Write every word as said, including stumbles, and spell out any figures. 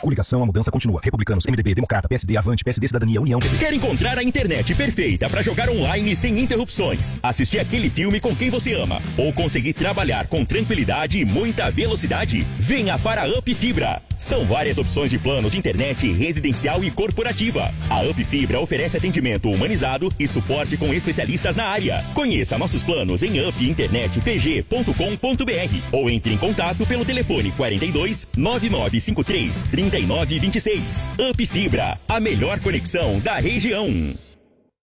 Coligação, a mudança continua. Republicanos, M D B, Democrata, P S D, Avante, P S D, Cidadania, União, P V. Quer encontrar a internet perfeita para jogar online sem interrupções, assistir aquele filme com quem você ama, ou conseguir trabalhar com tranquilidade e muita velocidade? Venha para a Up Fibra. São várias opções de planos de internet residencial e corporativa. A Up Fibra oferece atendimento humanizado e suporte com especialistas na área. Conheça nossos planos em up internet p g ponto com ponto b r ou entre em contato pelo telefone quarenta e dois, nove nove cinco três, trinta e nove vinte e seis. Up Fibra, a melhor conexão da região.